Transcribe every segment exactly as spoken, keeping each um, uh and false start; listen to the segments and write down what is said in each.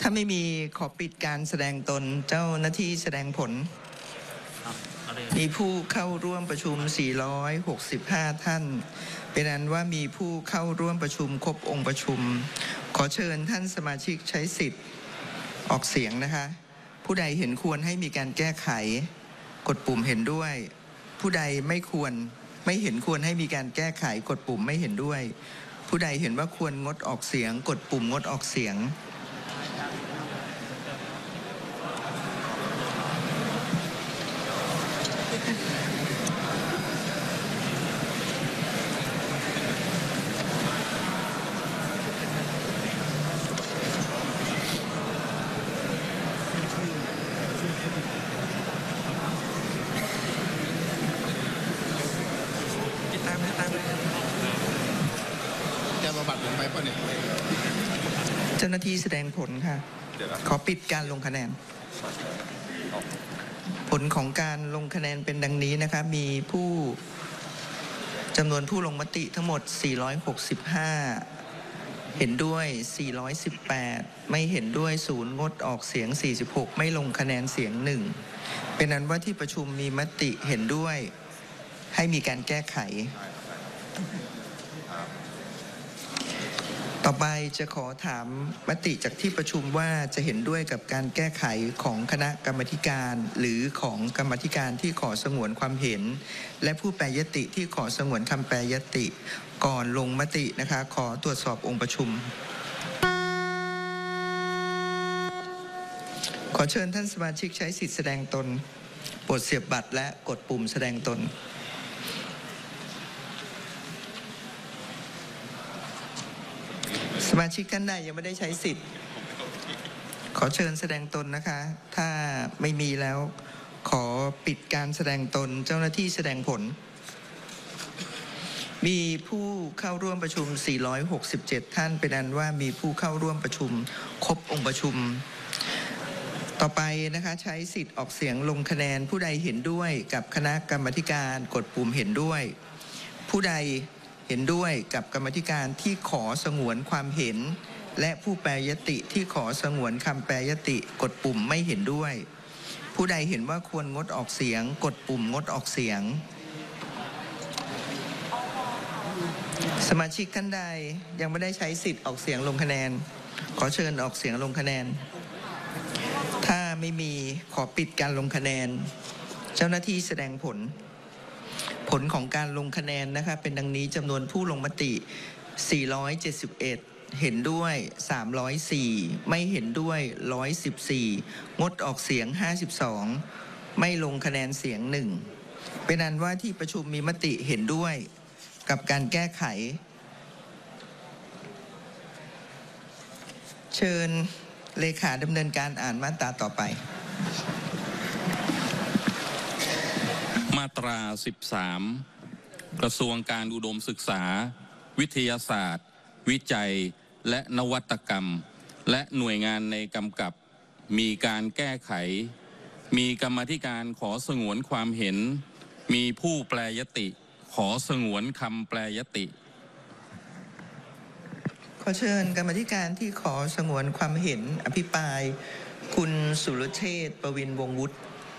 ถ้าไม่มีขอปิดการแสดงตนเจ้าหน้าที่แสดงผลมีผู้เข้าร่วมประชุมสี่ร้อยหกสิบห้าท่านเป็นอันว่ามีผู้เข้าร่วมประชุมครบองค์ประชุมขอเชิญท่านสมาชิกใช้สิทธิ์ออกเสียงนะคะผู้ใดเห็นควรให้มีการแก้ไขกดปุ่มเห็นด้วยผู้ใดไม่ควรไม่เห็นควรให้มีการแก้ไขกดปุ่มไม่เห็นด้วยผู้ใดเห็นว่าควรงดออกเสียงกดปุ่มงดออกเสียงเจ้าหน้าที่แสดงผลค่ะขอปิดการลงคะแนนผลของการลงคะแนนเป็นดังนี้นะคะมีผู้จำนวนผู้ลงมติทั้งหมดสี่ร้อยหกสิบห้าเห็นด้วยสี่ร้อยสิบแปดไม่เห็นด้วยศูนย์งดออกเสียงสี่สิบหกไม่ลงคะแนนเสียงหนึ่งเป็นนั้นว่าที่ประชุมมีมติเห็นด้วยให้มีการแก้ไขต่อไปจะขอถามมติจากที่ประชุมว่าจะเห็นด้วยกับการแก้ไขของคณะกรรมาธิการหรือของกรรมาธิการที่ขอสงวนความเห็นและผู้แปรยติที่ขอสงวนคำแปรยติก่อนลงมตินะคะขอตรวจสอบองค์ประชุมขอเชิญท่านสมาชิกใช้สิทธิแสดงตนโปรดเสียบบัตรและกดปุ่มแสดงตนสมาชิกท่านใดยังไม่ได้ใช้สิทธิ์ขอเชิญแสดงตนนะคะถ้าไม่มีแล้วขอปิดการแสดงตนเจ้าหน้าที่แสดงผลมีผู้เข้าร่วมประชุมสี่ร้อยหกสิบเจ็ดท่านเป็นอันว่ามีผู้เข้าร่วมประชุมครบองค์ประชุมต่อไปนะคะใช้สิทธิ์ออกเสียงลงคะแนนผู้ใดเห็นด้วยกับคณะกรรมาธิการกดปุ่มเห็นด้วยผู้ใดเห็นด้วยกับกรรมาธิการที่ขอสงวนความเห็นและผู้แปรยติที่ขอสงวนคำแปรยติกดปุ่มไม่เห็นด้วยผู้ใดเห็นว่าควรงดออกเสียงกดปุ่มงดออกเสียงสมาชิกท่านใดยังไม่ได้ใช้สิทธิ์ออกเสียงลงคะแนนขอเชิญออกเสียงลงคะแนนถ้าไม่มีขอปิดการลงคะแนนเจ้าหน้าที่แสดงผลผลของการลงคะแนนนะคะเป็นดังนี้จำนวนผู้ลงมติสี่ร้อยเจ็ดสิบเอ็ดเห็นด้วยสามร้อยสี่ไม่เห็นด้วยหนึ่งร้อยสิบสี่งดออกเสียงห้าสิบสองไม่ลงคะแนนเสียงหนึ่งเป็นอันว่าที่ประชุมมีมติเห็นด้วยกับการแก้ไขเชิญเลขาดำเนินการอ่านมาตราต่อไปมาตราสิบสามกระทรวงการอุดมศึกษาวิทยาศาสตร์วิจัยและนวัตกรรมและหน่วยงานในกำกับมีการแก้ไขมีกรรมาธิการขอสงวนความเห็นมีผู้แปรยติขอสงวนคำแปรยติขอเชิญกรรมาธิการที่ขอสงวนความเห็นอภิปรายคุณสุรเชษฐ์ประวินวงศ์วุฒิ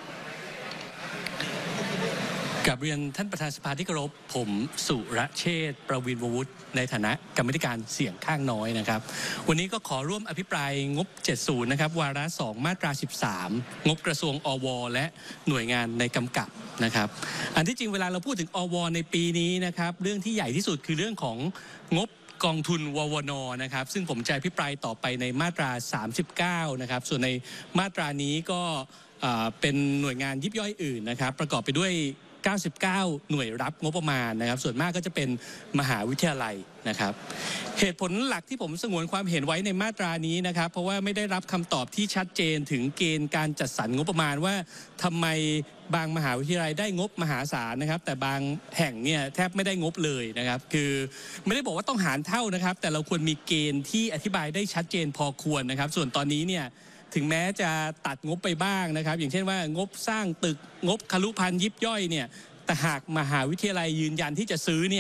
กราบเรียนท่านประธานสภาที่เคารพผมสุรเชษฐ์ประวินวงศ์วุฒิในฐานะกรรมาธิการเสียงข้างน้อยนะครับวันนี้ก็ขอร่วมอภิปรายงบเจ็ดสิบนะครับวาระสองมาตราสิบสามงบกระทรวงอวและหน่วยงานในกำกับนะครับอันที่จริงเวลาเราพูดถึงอวในปีนี้นะครับเรื่องที่ใหญ่ที่สุดคือเรื่องของงบกองทุนววนนะครับซึ่งผมจะอภิปรายต่อไปในมาตราสามสิบเก้านะครับส่วนในมาตรานี้ก็เป็นหน่วยงานยิบย่อยอื่นนะครับประกอบไปด้วยเก้าสิบเก้าหน่วยรับงบประมาณนะครับส่วนมากก็จะเป็นมหาวิทยาลัยนะครับเหตุผลหลักที่ผมสงวนความเห็นไว้ในมาตรานี้นะครับเพราะว่าไม่ได้รับคำตอบที่ชัดเจนถึงเกณฑ์การจัดสรรงบประมาณว่าทำไมบางมหาวิทยาลัยได้งบมหาศาลนะครับแต่บางแห่งเนี่ยแทบไม่ได้งบเลยนะครับคือไม่ได้บอกว่าต้องหารเท่านะครับแต่เราควรมีเกณฑ์ที่อธิบายได้ชัดเจนพอควรนะครับส่วนตอนนี้เนี่ยถึงแม้จะตัดงบไปบ้างนะครับอย่างเช่นว่างบสร้างตึกงบครุภัณฑ์ยิบย่อยเนี่ยแต่หากมหาวิทยาลัยยืนยันที่จะซื้อเนี่ย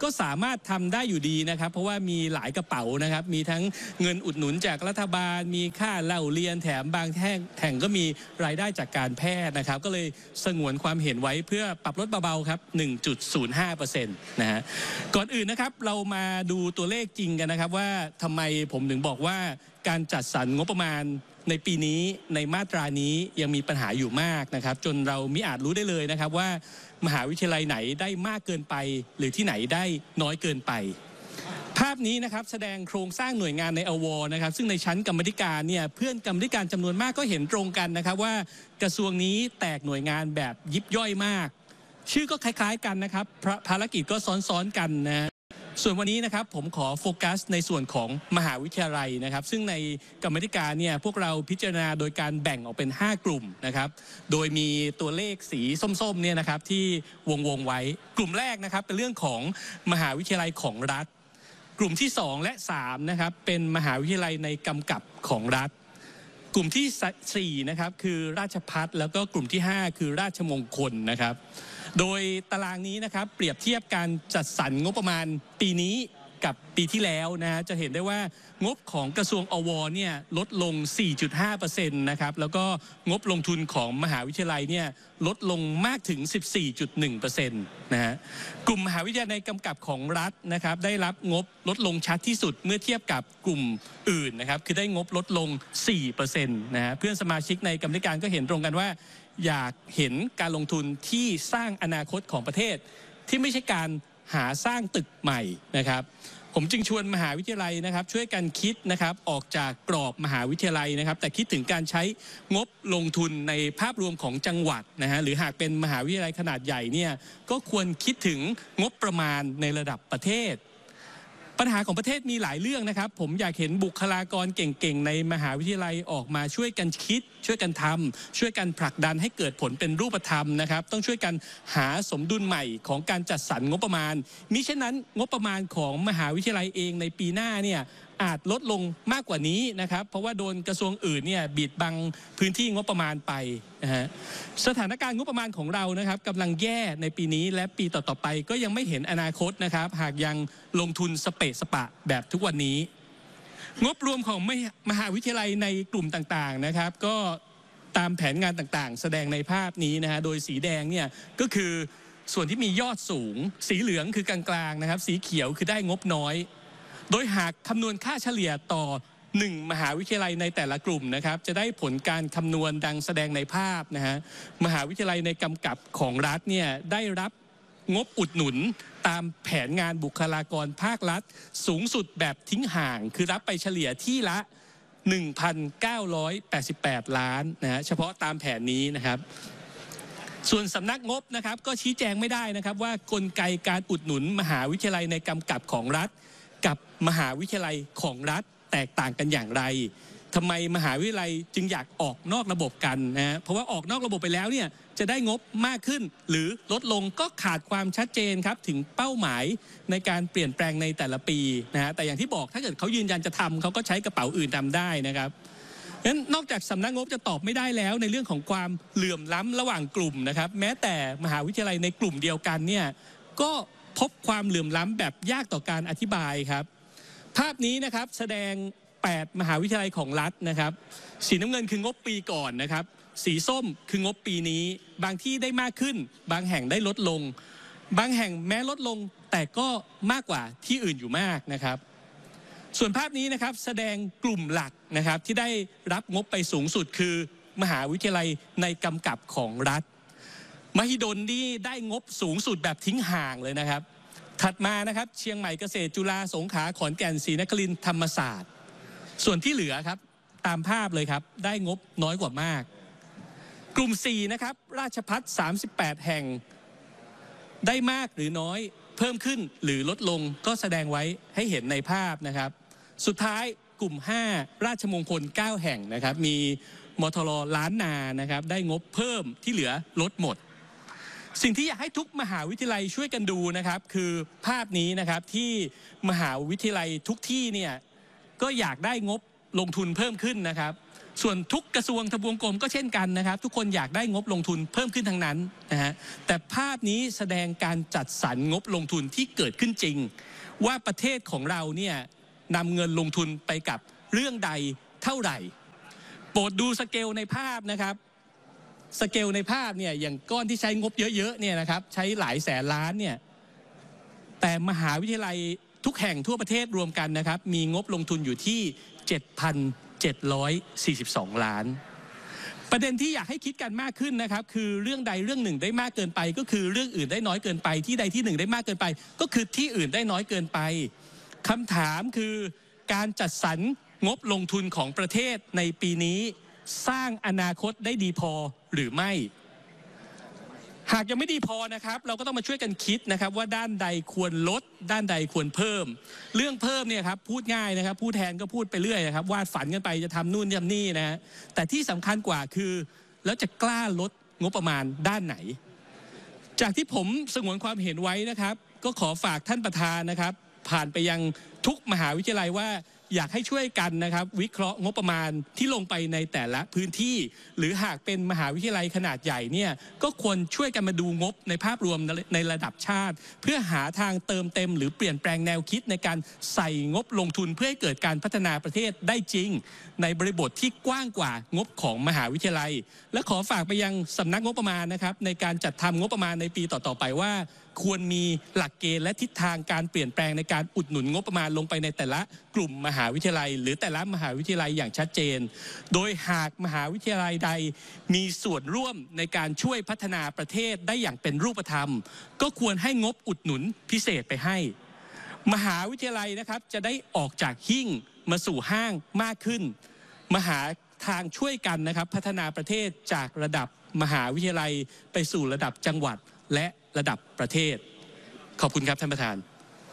ก็สามารถทำได้อยู่ดีนะครับเพราะว่ามีหลายกระเป๋านะครับมีทั้งเงินอุดหนุนจากรัฐบาลมีค่าเล่าเรียนแถมบางแห่งแห่งก็มีรายได้จากการแพทย์นะครับก็เลยสงวนความเห็นไว้เพื่อปรับลดเบาๆครับ หนึ่งจุดศูนย์ห้าเปอร์เซ็นต์ นะฮะก่อนอื่นนะครับเรามาดูตัวเลขจริงกันนะครับว่าทำไมผมถึงบอกว่าการจัดสรรงบประมาณในปีนี้ในมาตรานี้ยังมีปัญหาอยู่มากนะครับจนเรามิอาจรู้ได้เลยนะครับว่ามหาวิทยาลัยไหนได้มากเกินไปหรือที่ไหนได้น้อยเกินไปภาพนี้นะครับแสดงโครงสร้างหน่วยงานในอวนะครับซึ่งในชั้นกรรมธิการเนี่ยเพื่อนกรรมธิการจำนวนมากก็เห็นตรงกันนะครับว่ากระทรวงนี้แตกหน่วยงานแบบยิบย่อยมากชื่อก็คล้ายๆกันนะครับภารกิจก็ซ้อนๆกันนะส่วนวันนี้นะครับผมขอโฟกัสในส่วนของมหาวิทยาลัยนะครับซึ่งในกรรมธิการเนี่ยพวกเราพิจารณาโดยการแบ่งออกเป็นห้ากลุ่มนะครับโดยมีตัวเลขสีส้มๆเนี่ยนะครับที่วงวงไว้กลุ่มแรกนะครับเป็นเรื่องของมหาวิทยาลัยของรัฐกลุ่มที่สองและสามนะครับเป็นมหาวิทยาลัยในกำกับของรัฐกลุ่มที่สี่นะครับคือราชภัฏแล้วก็กลุ่มที่ห้าคือราชมงคลนะครับโดยตารางนี้นะครับเปรียบเทียบการจัดสรรงบประมาณปีนี้กับปีที่แล้วนะฮะจะเห็นได้ว่างบของกระทรวงอวเนี่ยลดลง สี่จุดห้าเปอร์เซ็นต์ นะครับแล้วก็งบลงทุนของมหาวิทยาลัยเนี่ยลดลงมากถึง สิบสี่จุดหนึ่งเปอร์เซ็นต์ นะฮะกลุ่มมหาวิทยาลัยในกำกับของรัฐนะครับได้รับงบลดลงชัดที่สุดเมื่อเทียบกับกลุ่มอื่นนะครับคือได้งบลดลง สี่เปอร์เซ็นต์ นะฮะเพื่อนสมาชิกในกรรมธิการก็เห็นตรงกันว่าอยากเห็นการลงทุนที่สร้างอนาคตของประเทศที่ไม่ใช่การหาสร้างตึกใหม่นะครับผมจึงชวนมหาวิทยาลัยนะครับช่วยกันคิดนะครับออกจากกรอบมหาวิทยาลัยนะครับแต่คิดถึงการใช้งบลงทุนในภาพรวมของจังหวัดนะฮะหรือหากเป็นมหาวิทยาลัยขนาดใหญ่เนี่ยก็ควรคิดถึงงบประมาณในระดับประเทศปัญหาของประเทศมีหลายเรื่องนะครับผมอยากเห็นบุคลากรเก่งๆในมหาวิทยาลัยออกมาช่วยกันคิดช่วยกันทำช่วยกันผลักดันให้เกิดผลเป็นรูปธรรมนะครับต้องช่วยกันหาสมดุลใหม่ของการจัดสรรงบประมาณมิฉะนั้นงบประมาณของมหาวิทยาลัยเองในปีหน้าเนี่ยอาจลดลงมากกว่านี้นะครับเพราะว่าโดนกระทรวงอื่นเนี่ยบีบบังพื้นที่งบประมาณไปนะฮะสถานการณ์งบประมาณของเรานะครับกำลังแย่ในปีนี้และปีต่อๆไปก็ยังไม่เห็นอนาคตนะครับหากยังลงทุนสเปะสปะแบบทุกวันนี้งบรวมของมหาวิทยาลัยในกลุ่มต่างๆนะครับก็ตามแผนงานต่างๆแสดงในภาพนี้นะฮะโดยสีแดงเนี่ยก็คือส่วนที่มียอดสูงสีเหลืองคือกลางๆนะครับสีเขียวคือได้งบน้อยโดยหากคำนวณค่าเฉลี่ยต่อหนึ่งมหาวิทยาลัยในแต่ละกลุ่มนะครับจะได้ผลการคำนวณดังแสดงในภาพนะฮะมหาวิทยาลัยในกำกับของรัฐเนี่ยได้รับงบอุดหนุนตามแผนงานบุคลากรภาครัฐสูงสุดแบบทิ้งห่างคือรับไปเฉลี่ยที่ละ หนึ่งพันเก้าร้อยแปดสิบแปด ล้านนะฮะเฉพาะตามแผนนี้นะครับส่วนสำนักงบนะครับก็ชี้แจงไม่ได้นะครับว่ากลไกการอุดหนุนมหาวิทยาลัยในกำกับของรัฐกับมหาวิทยาลัยของรัฐแตกต่างกันอย่างไรทำไมมหาวิทยาลัยจึงอยากออกนอกระบบกันนะฮะเพราะว่าออกนอกระบบไปแล้วเนี่ยจะได้งบมากขึ้นหรือลดลงก็ขาดความชัดเจนครับถึงเป้าหมายในการเปลี่ยนแปลงในแต่ละปีนะฮะแต่อย่างที่บอกถ้าเกิดเขายืนยันจะทำเขาก็ใช้กระเป๋าอื่นทำได้นะครับงั้นนอกจากสำนักงบจะตอบไม่ได้แล้วในเรื่องของความเหลื่อมล้ำระหว่างกลุ่มนะครับแม้แต่มหาวิทยาลัยในกลุ่มเดียวกันเนี่ยก็พบความเหลื่อมล้ำแบบยากต่อการอธิบายครับภาพนี้นะครับแสดงแปดมหาวิทยาลัยของรัฐนะครับสีน้ำเงินคืองบปีก่อนนะครับสีส้มคืองบปีนี้บางที่ได้มากขึ้นบางแห่งได้ลดลงบางแห่งแม้ลดลงแต่ก็มากกว่าที่อื่นอยู่มากนะครับส่วนภาพนี้นะครับแสดงกลุ่มหลักนะครับที่ได้รับงบไปสูงสุดคือมหาวิทยาลัยในกำกับของรัฐมหิดลนี่ได้งบสูงสุดแบบทิ้งห่างเลยนะครับถัดมานะครับเชียงใหม่เกษตรจุฬาสงขลาขอนแก่นศรีนครินทร์ธรรมศาสตร์ส่วนที่เหลือครับตามภาพเลยครับได้งบน้อยกว่ามากกลุ่มสี่นะครับราชภัฏสามสิบแปดแห่งได้มากหรือน้อยเพิ่มขึ้นหรือลดลงก็แสดงไว้ให้เห็นในภาพนะครับสุดท้ายกลุ่มห้าราชมงคลเก้าแห่งนะครับมีมทรล้านนานะครับได้งบเพิ่มที่เหลือลดหมดสิ่งที่อยากให้ทุกมหาวิทยาลัยช่วยกันดูนะครับคือภาพนี้นะครับที่มหาวิทยาลัยทุกที่เนี่ยก็อยากได้งบลงทุนเพิ่มขึ้นนะครับส่วนทุกกระทรวงทบวงกรมก็เช่นกันนะครับทุกคนอยากได้งบลงทุนเพิ่มขึ้นทั้งนั้นนะฮะแต่ภาพนี้แสดงการจัดสรรงบลงทุนที่เกิดขึ้นจริงว่าประเทศของเราเนี่ยนำเงินลงทุนไปกับเรื่องใดเท่าไหร่โปรดดูสเกลในภาพนะครับสเกลในภาพเนี่ยอย่างก้อนที่ใช้งบเยอะๆเนี่ยนะครับใช้หลายแสนล้านเนี่ยแต่มหาวิทยาลัยทุกแห่งทั่วประเทศรวมกันนะครับมีงบลงทุนอยู่ที่ เจ็ดพันเจ็ดร้อยสี่สิบสอง ล้านประเด็นที่อยากให้คิดกันมากขึ้นนะครับคือเรื่องใดเรื่องหนึ่งได้มากเกินไปก็คือเรื่องอื่นได้น้อยเกินไปที่ใดที่หนึ่งได้มากเกินไปก็คือที่อื่นได้น้อยเกินไปคำถามคือการจัดสรรงบลงทุนของประเทศในปีนี้สร้างอนาคตได้ดีพอหรือไม่หากยังไม่ดีพอนะครับเราก็ต้องมาช่วยกันคิดนะครับว่าด้านใดควรลดด้านใดควรเพิ่มเรื่องเพิ่มเนี่ยครับพูดง่ายนะครับผู้แทนก็พูดไปเรื่อยนะครับวาดฝันกันไปจะทำนู่นทำนี่นะฮะแต่ที่สำคัญกว่าคือแล้วจะกล้าลดงบประมาณด้านไหนจากที่ผมสงวนความเห็นไว้นะครับก็ขอฝากท่านประธานนะครับผ่านไปยังทุกมหาวิทยาลัยว่าอยากให้ช่วยกันนะครับวิเคราะห์งบประมาณที่ลงไปในแต่ละพื้นที่หรือหากเป็นมหาวิทยาลัยขนาดใหญ่เนี่ยก็ควรช่วยกันมาดูงบในภาพรวมในระดับชาติเพื่อหาทางเติมเต็มหรือเปลี่ยนแปลงแนวคิดในการใส่งบลงทุนเพื่อให้เกิดการพัฒนาประเทศได้จริงในบริบทที่กว้างกว่างบของมหาวิทยาลัยและขอฝากไปยังสำนักงบประมาณนะครับในการจัดทำงบประมาณในปีต่อๆไปว่าควรมีหลักเกณฑ์และทิศทางการเปลี่ยนแปลงในการอุดหนุนงบประมาณลงไปในแต่ละกลุ่มมหาวิทยาลัยหรือแต่ละมหาวิทยาลัยอย่างชัดเจนโดยหากมหาวิทยาลัยใดมีส่วนร่วมในการช่วยพัฒนาประเทศได้อย่างเป็นรูปธรรมก็ควรให้งบอุดหนุนพิเศษไปให้มหาวิทยาลัยนะครับจะได้ออกจากหิ้งมาสู่ห้างมากขึ้นมหาทางช่วยกันนะครับพัฒนาประเทศจากระดับมหาวิทยาลัยไปสู่ระดับจังหวัดและระดับประเทศขอบคุณครับท่านประธาน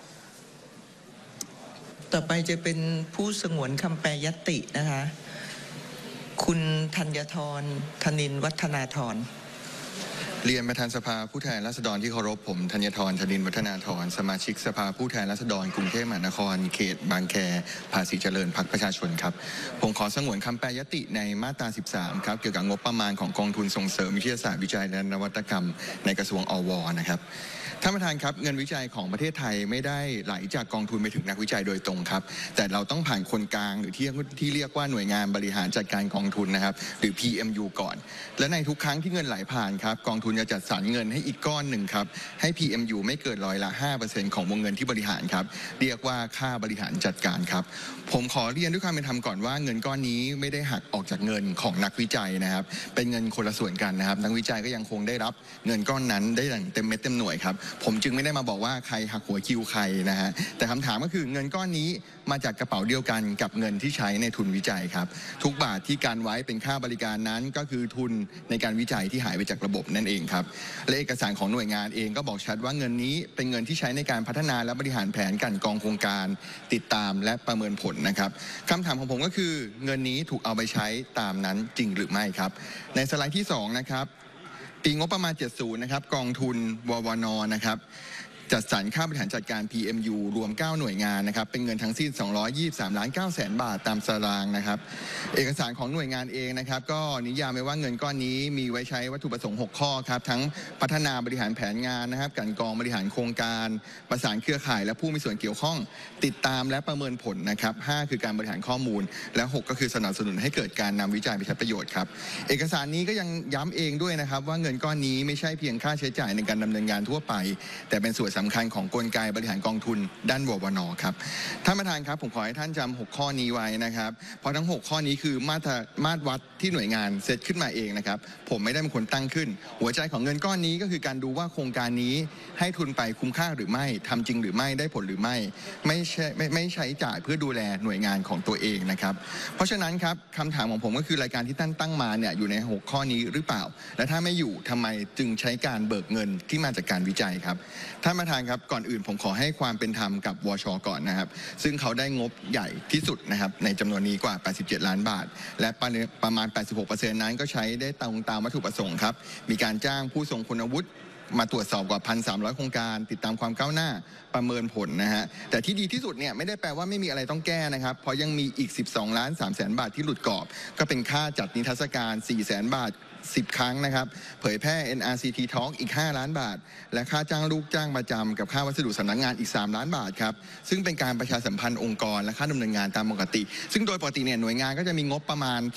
ต่อไปจะเป็นผู้สงวนคำแปลยตินะคะคุณธัญธรธนินทร์วัฒนาธรเรียนประธานสภาผู้แทนราษฎรที่เคารพผมธัญธรธนินทร์วัฒนาธรสมาชิกสภาผู้แทนราษฎรกรุงเทพมหานครเขตบางแคภาษีเจริญพรรคประชาชนครับผมขอสงวนคำแปลยติในมาตราสิบสามครับเกี่ยวกับงบประมาณของกองทุนส่งเสริมวิทยาศาสตร์วิจัยและนวัตกรรมในกระทรวงอวนะครับท่านประธานครับเงินวิจัยของประเทศไทยไม่ได้ไหลจากกองทุนไปถึงนักวิจัยโดยตรงครับแต่เราต้องผ่านคนกลางหรือที่ที่เรียกว่าหน่วยงานบริหารจัดการกองทุนนะครับหรือ พี เอ็ม ยู ก่อนและในทุกครั้งที่เงินไหลผ่านครับกองทุนจะจัดสรรเงินให้อีกก้อนหนึ่งครับให้ พี เอ็ม ยู ไม่เกินร้อยละ ห้าเปอร์เซ็นต์ ของวงเงินที่บริหารครับเรียกว่าค่าบริหารจัดการครับผมขอเรียนด้วยความเป็นธรรมก่อนว่าเงินก้อนนี้ไม่ได้หักออกจากเงินของนักวิจัยนะครับเป็นเงินคนละส่วนกันนะครับนักวิจัยก็ยังคงได้รับเงินก้อนนั้นได้อย่างเต็มเม็ดเต็มหน่วยครับผมจึงไม่ได้มาบอกว่าใครหักหัวคิวใครนะฮะแต่คำถามก็คือเงินก้อนนี้มาจากกระเป๋าเดียวกันกับเงินที่ใช้ในทุนวิจัยครับทุกบาทที่การไว้เป็นค่าบริการนั้นก็คือทุนในการวิจัยที่หายไปจากระบบนั่นเองครับและเอกสารของหน่วยงานเองก็บอกชัดว่าเงินนี้เป็นเงินที่ใช้ในการพัฒนาและบริหารแผนการกองโครงการติดตามและประเมินผลนะครับคำถามของผมก็คือเงินนี้ถูกเอาไปใช้ตามนั้นจริงหรือไม่ครับในสไลด์ที่สองนะครับปีงบประมาณเจ็ดสิบนะครับกองทุนววนนะครับจัดสรรค่าบริหารจัดการ พี เอ็ม ยู รวมเก้าหน่วยงานนะครับเป็นเงินทั้งสิ้นสองร้อยยี่สิบสามล้านเก้าแสนบาทตามตารางนะครับเอกสารของหน่วยงานเองนะครับก็นิยามไว้ว่าเงินก้อนนี้มีไว้ใช้วัตถุประสงค์หกข้อครับทั้งพัฒนาบริหารแผนงานนะครับการกองบริหารโครงการประสานเครือข่ายและผู้มีส่วนเกี่ยวข้องติดตามและประเมินผลนะครับห้าคือการบริหารข้อมูลและหกก็คือสนับสนุนให้เกิดการนำวิจัยไปใช้ประโยชน์ครับเอกสารนี้ก็ยังย้ำเองด้วยนะครับว่าเงินก้อนนี้ไม่ใช่เพียงค่าใช้จ่ายในการดำเนินงานทั่วไปแต่เป็นส่วนสำคัญของกลไกบริหารกองทุนด้านววน.ครับท่านประธานครับผมขอให้ท่านจำหกข้อนี้ไว้นะครับเพราะทั้งหกข้อนี้คือมาตรมาตรวัดที่หน่วยงานเซตขึ้นมาเองนะครับผมไม่ได้เป็นคนตั้งขึ้นหัวใจของเงินก้อนนี้ก็คือการดูว่าโครงการนี้ให้ทุนไปคุ้มค่าหรือไม่ทำจริงหรือไม่ได้ผลหรือไม่ไม่ใช่ไม่ไม่ใช้จ่ายเพื่อดูแลหน่วยงานของตัวเองนะครับเพราะฉะนั้นครับคำถามของผมก็คือรายการที่ท่านตั้งมาเนี่ยอยู่ในหกข้อนี้หรือเปล่าและถ้าไม่อยู่ทำไมจึงใช้การเบิกเงินที่มาจากการวิจัยครับท่านประธานครับก่อนอื่นผมขอให้ความเป็นธรรมกับวช.ก่อนนะครับซึ่งเขาได้งบใหญ่ที่สุดนะครับในจำนวนนี้กว่าแปดสิบเจ็ดล้านบาทและประมาณ แปดสิบหกเปอร์เซ็นต์ นั้นก็ใช้ได้ตรงตามวัตถุประสงค์ครับมีการจ้างผู้ทรงคุณวุฒิมาตรวจสอบกว่า หนึ่งพันสามร้อย โครงการติดตามความก้าวหน้าประเมินผลนะฮะแต่ที่ดีที่สุดเนี่ยไม่ได้แปลว่าไม่มีอะไรต้องแก้นะครับเพราะยังมีอีกสิบสองล้านสามแสนบาทที่หลุดกรอบก็เป็นค่าจัดนิทรรศการ สี่แสนบาทสิบครั้งนะครับเผยแพร่ เอ็น อาร์ ซี ที Talk อีกห้าล้านบาทและค่าจ้างลูกจ้างประจำกับค่าวัสดุสำนักงานอีกสามล้านบาทครับซึ่งเป็นการประชาสัมพันธ์องค์กรและค่าดำเนินงานตามปกติซึ่งโดยปกติเนี่ยหน่วยงานก็จะมีงบประมาณ